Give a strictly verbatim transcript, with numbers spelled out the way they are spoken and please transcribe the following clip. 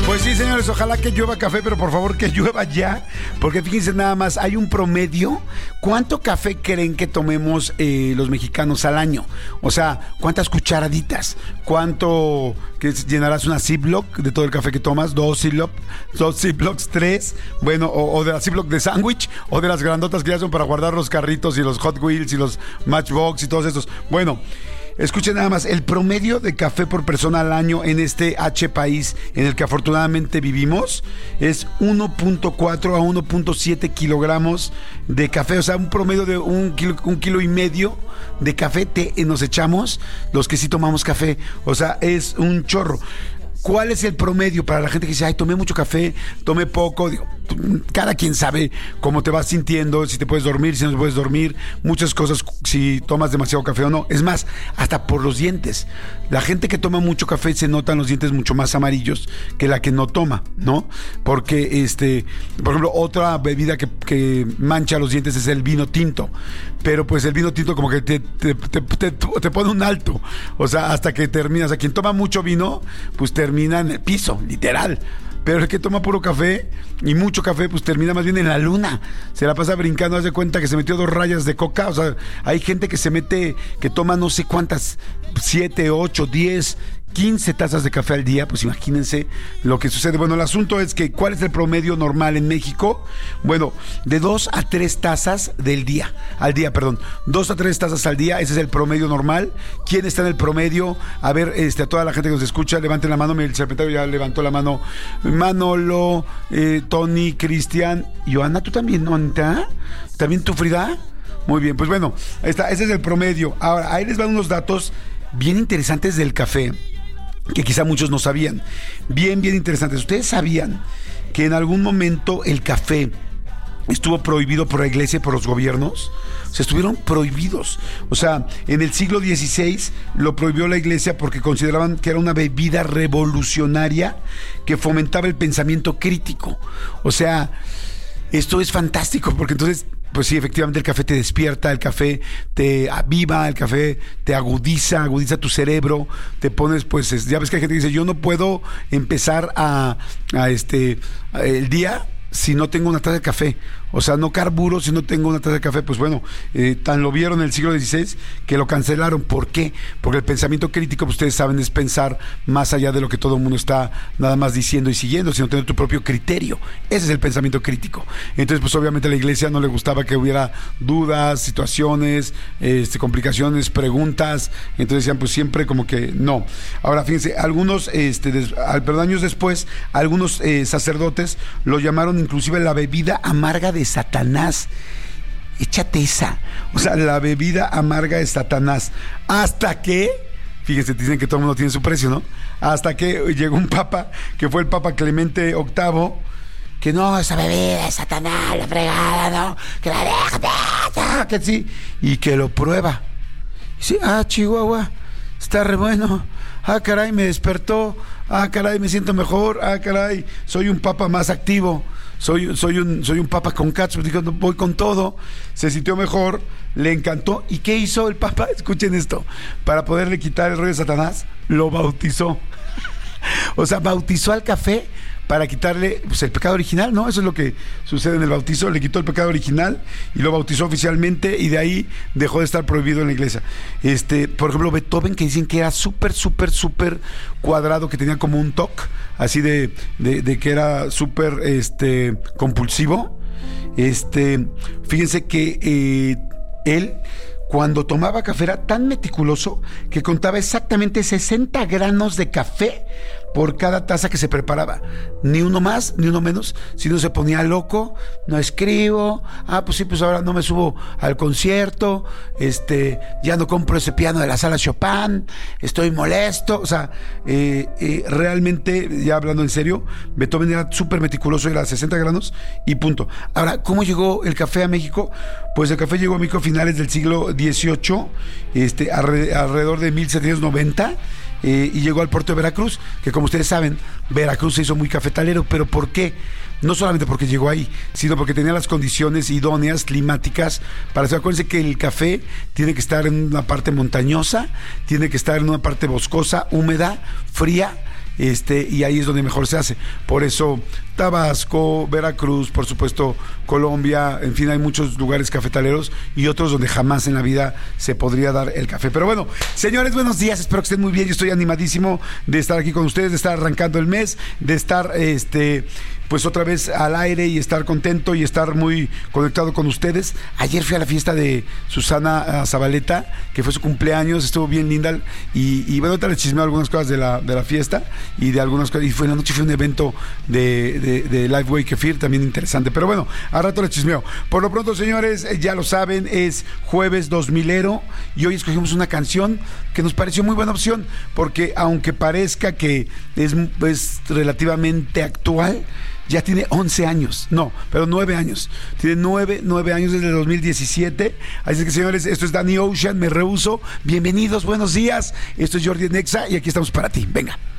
Pues sí, señores, ojalá que llueva café, pero por favor que llueva ya, porque fíjense nada más, hay un promedio. ¿Cuánto café creen que tomemos eh, los mexicanos al año? O sea, ¿cuántas cucharaditas? ¿Cuánto que llenarás una Ziploc de todo el café que tomas? ¿Dos Ziploc? ¿Dos Ziplocs? ¿Tres? Bueno, o, o de la Ziploc de sándwich, o de las grandotas que ya son para guardar los carritos y los Hot Wheels y los Matchbox y todos estos. Bueno, escuchen nada más, el promedio de café por persona al año en este H país en el que afortunadamente vivimos es uno punto cuatro a uno punto siete kilogramos de café, o sea, un promedio de un kilo, un kilo y medio de café te, nos echamos los que sí tomamos café, o sea, es un chorro. ¿Cuál es el promedio para la gente que dice, ay, tomé mucho café, tomé poco? Digo, cada quien sabe cómo te vas sintiendo, si te puedes dormir, si no te puedes dormir, muchas cosas, si tomas demasiado café o no. Es más, hasta por los dientes. La gente que toma mucho café se notan los dientes mucho más amarillos que la que no toma, ¿no? Porque, este, por ejemplo, otra bebida que, que mancha los dientes es el vino tinto. Pero pues el vino tinto como que te, te, te, te, te pone un alto. O sea, hasta que terminas. O sea, quien toma mucho vino, pues termina en el piso, literal. Pero el que toma puro café y mucho café, pues termina más bien en la luna. Se la pasa brincando, haz de cuenta que se metió dos rayas de coca. O sea, hay gente que se mete, que toma no sé cuántas, siete, ocho, diez, quince tazas de café al día. Pues imagínense lo que sucede. Bueno, el asunto es que, ¿cuál es el promedio normal en México? Bueno, de dos a tres tazas del día, al día, perdón. Dos a tres tazas al día, ese es el promedio normal. ¿Quién está en el promedio? A ver, este, a toda la gente que nos escucha, levanten la mano. El Serpentario ya levantó la mano. Manolo, eh, Tony, Cristian, Joana, ¿tú también, no, Anita? ¿También tú, Frida? Muy bien, pues bueno, ahí está, ese es el promedio. Ahora, ahí les van unos datos bien interesantes del café, que quizá muchos no sabían. Bien, bien interesantes. ¿Ustedes sabían que en algún momento el café estuvo prohibido por la iglesia y por los gobiernos? O sea, estuvieron prohibidos. O sea, en el siglo dieciséis lo prohibió la iglesia porque consideraban que era una bebida revolucionaria que fomentaba el pensamiento crítico. O sea, esto es fantástico porque entonces, pues sí, efectivamente el café te despierta, el café te aviva, el café te agudiza, agudiza tu cerebro, te pones, pues, ya ves que hay gente que dice, yo no puedo empezar a, a este, a el día si no tengo una taza de café. O sea, no carburo si no tengo una taza de café. Pues bueno, eh, tan lo vieron en el siglo dieciséis que lo cancelaron. ¿Por qué? Porque el pensamiento crítico, pues ustedes saben, es pensar más allá de lo que todo el mundo está nada más diciendo y siguiendo, sino tener tu propio criterio. Ese es el pensamiento crítico. Entonces, pues obviamente a la iglesia no le gustaba que hubiera dudas, situaciones, este, complicaciones, preguntas. Entonces decían, pues siempre como que no. Ahora, fíjense, algunos, este, des, perdón, años después, algunos eh, sacerdotes lo llamaron inclusive la bebida amarga de Satanás. Échate esa. O sea, la bebida amarga de Satanás. Hasta que, fíjense, dicen que todo el mundo tiene su precio, ¿no? Hasta que llegó un papa, que fue el Papa Clemente octavo, que no, esa bebida de Satanás, la fregada, ¿no? Que la deja, que sí, y que lo prueba. Y sí, ah, Chihuahua, está re bueno. Ah, caray, me despertó. Ah, caray, me siento mejor. Ah, caray, soy un papa más activo. Soy, soy un soy un papa con catsup, digo, voy con todo. Se sintió mejor, le encantó. ¿Y qué hizo el papa? Escuchen esto. Para poderle quitar el rollo de Satanás, lo bautizó. O sea, bautizó al café para quitarle, pues, el pecado original, ¿no? Eso es lo que sucede en el bautizo. Le quitó el pecado original y lo bautizó oficialmente, y de ahí dejó de estar prohibido en la iglesia. Este, por ejemplo, Beethoven, que dicen que era súper, súper, súper cuadrado, que tenía como un toque, así de, de, de que era súper este, compulsivo. Este, fíjense que eh, él, cuando tomaba café, era tan meticuloso que contaba exactamente sesenta granos de café por cada taza que se preparaba. Ni uno más, ni uno menos. Si no, se ponía loco. No escribo. Ah, pues sí, pues ahora no me subo al concierto. Este, ya no compro ese piano de la sala Chopin. Estoy molesto. O sea, eh, eh, realmente, ya hablando en serio, Beethoven era súper meticuloso, era sesenta granos y punto. Ahora, ¿cómo llegó el café a México? Pues el café llegó a México a finales del siglo dieciocho, este, alrededor de mil setecientos noventa. Eh, y llegó al puerto de Veracruz, que como ustedes saben, Veracruz se hizo muy cafetalero. ¿Pero por qué? No solamente porque llegó ahí, sino porque tenía las condiciones idóneas, climáticas, para hacer. Acuérdense que el café tiene que estar en una parte montañosa, tiene que estar en una parte boscosa, húmeda, fría, este, y ahí es donde mejor se hace. Por eso Tabasco, Veracruz, por supuesto Colombia, en fin, hay muchos lugares cafetaleros y otros donde jamás en la vida se podría dar el café. Pero bueno, señores, buenos días, espero que estén muy bien. Yo estoy animadísimo de estar aquí con ustedes, de estar arrancando el mes, de estar este pues otra vez al aire y estar contento y estar muy conectado con ustedes. Ayer fui a la fiesta de Susana uh, Zabaleta, que fue su cumpleaños, estuvo bien linda, y, y bueno, ahorita les chismeo algunas cosas de la, de la fiesta y de algunas cosas, y fue en la noche fue un evento de, de, de Lifeway Kefir, también interesante, pero bueno, al rato les chismeo. Por lo pronto, señores, ya lo saben, es jueves dos milero y hoy escogimos una canción que nos pareció muy buena opción, porque aunque parezca que es, es relativamente actual, ya tiene once años, no, pero nueve años. Tiene nueve, nueve años desde el dos mil diecisiete. Así que, señores, esto es Danny Ocean, Me Rehuso. Bienvenidos, buenos días. Esto es Jordi Nexa y aquí estamos para ti. Venga.